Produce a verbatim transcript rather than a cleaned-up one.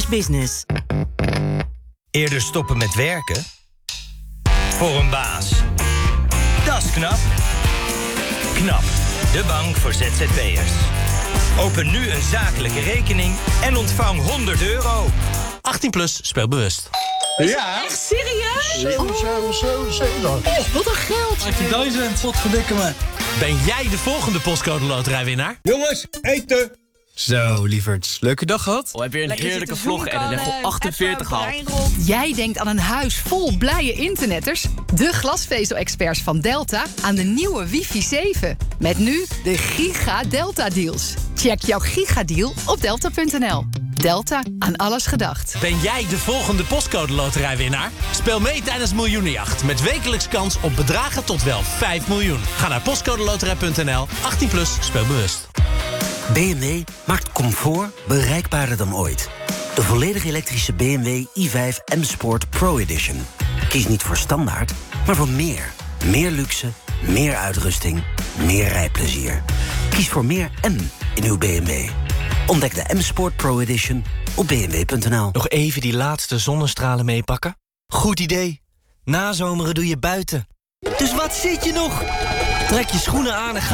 business. Eerder stoppen met werken? Voor een baas. Dat is knap. KNAP, de bank voor Z Z P'ers. Open nu een zakelijke rekening en ontvang honderd euro. achttien plus, speel bewust. Ja. Echt serieus? Zo, zo, zo, zo dan. Oh, wat een geld. achttien wat verdikken me. Ben jij de volgende postcode loterijwinnaar? Jongens, eten! Zo, lieverds. Leuke dag gehad? Oh, heb je een heerlijke vlog en een Lego achtenveertig gehad. Jij denkt aan een huis vol blije internetters? De glasvezel-experts van Delta aan de nieuwe wifi zeven. Met nu de Giga Delta deals. Check jouw gigadeal op delta punt n l. Delta, aan alles gedacht. Ben jij de volgende postcode loterijwinnaar? Speel mee tijdens Miljoenenjacht met wekelijks kans op bedragen tot wel vijf miljoen. Ga naar postcodeloterij punt n l. achttien plus, speel bewust. B M W maakt comfort bereikbaarder dan ooit. De volledig elektrische B M W i vijf M-Sport Pro Edition. Kies niet voor standaard, maar voor meer. Meer luxe, meer uitrusting, meer rijplezier. Kies voor meer M in uw B M W. Ontdek de M-Sport Pro Edition op b m w punt n l. Nog even die laatste zonnestralen meepakken? Goed idee. Nazomeren doe je buiten. Dus wat zit je nog? Trek je schoenen aan en ga